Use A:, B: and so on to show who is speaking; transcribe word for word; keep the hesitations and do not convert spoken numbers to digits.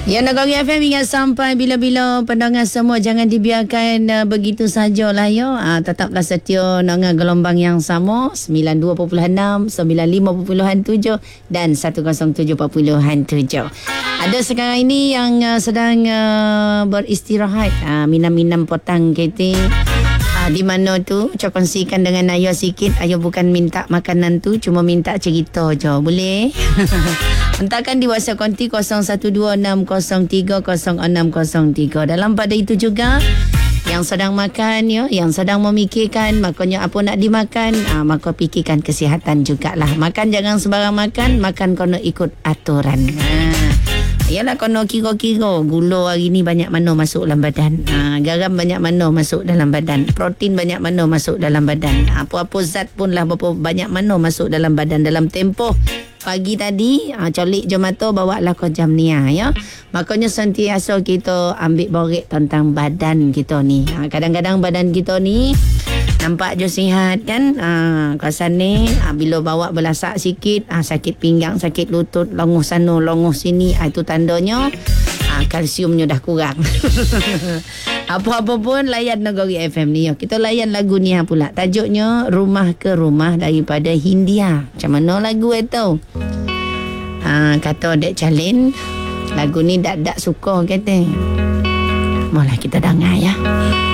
A: Ya, Negeri F M ingat sampai bila-bila pendengar semua jangan dibiarkan uh, begitu sajalah ya. Uh, tetaplah setia dengan gelombang yang sama sembilan puluh dua perpuluhan enam, sembilan puluh lima perpuluhan tujuh dan seratus tujuh perpuluhan tujuh. Ada sekarang ini yang uh, sedang uh, beristirahat, uh, minam-minam potang kereta. Uh, di mana tu Cak kongsikan dengan Ayah sikit. Ayah bukan minta makanan tu, cuma minta cerita je. Boleh? Hantarkan di WhatsApp konti kosong satu dua enam kosong tiga kosong enam kosong tiga. Dalam pada itu juga, yang sedang makan ya, yang sedang memikirkan makanya apa nak dimakan, ah, maka fikirkan kesihatan jugalah. Makan jangan sembarang makan, makan kena ikut aturan. Ah. Yalah, kena kira-kira gula hari ni banyak mana masuk dalam badan, ha, garam banyak mana masuk dalam badan, protein banyak mana masuk dalam badan, apa-apa zat pun lah berapa banyak mana masuk dalam badan dalam tempoh pagi tadi. Ha, colik je mata, bawa lah ke jam ni ya. Makanya sentiasa kita ambil borek tentang badan kita ni. Ha, kadang-kadang badan kita ni nampak je sihat kan. Ha, kawasan ni ha, bila bawa belasak sikit, ha, sakit pinggang, sakit lutut, longuh sana, longuh sini, ha, itu tandanya ha, kalsiumnya dah kurang. Apa-apa pun layan Negeri F M ni. Kita layan lagu ni pula. Tajuknya Rumah ke Rumah daripada Hindia. Macam mana lagu itu? Ha, kata Dek Calin, lagu ni dak-dak suka kata. Malah kita dengar ya.